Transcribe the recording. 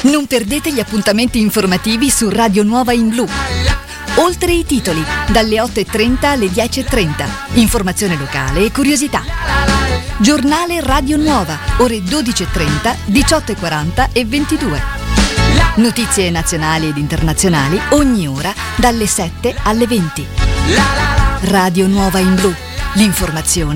Non perdete gli appuntamenti informativi su Radio Nuova in Blu. Oltre i titoli, dalle 8.30 alle 10.30. Informazione locale e curiosità. Giornale Radio Nuova, ore 12.30, 18.40 e 22. Notizie nazionali ed internazionali ogni ora dalle 7 alle 20. Radio Nuova in Blu. L'informazione